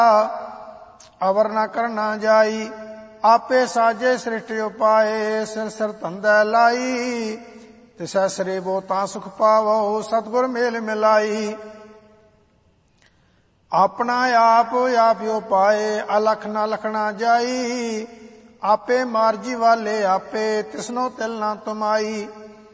ਅਵਰ ਨ ਕਰਨਾ ਜਾਈ। ਆਪੇ ਸਾਜੇ ਸ੍ਰਿਸ਼ਟ ਉਪਾਏ, ਸਿਰ ਸਿਰ ਧੰਦੈ ਲਾਈ। ਤਿਸੈ ਸਰੇਬੋ ਤਾਂ ਸੁਖ ਪਾਵੋ, ਸਤਿਗੁਰ ਮੇਲ ਮਿਲਾਈ। ਆਪਣਾ ਆਪ ਆਪ ਉਪਾਏ, ਅਲਖ ਨ ਲਖਣਾ ਜਾਈ। ਆਪੇ ਮਾਰਜੀ ਵਾਲੇ ਆਪੇ, ਤਿਸਨੋ ਤਿਲ ਨਾ ਤੁਮਾਈ।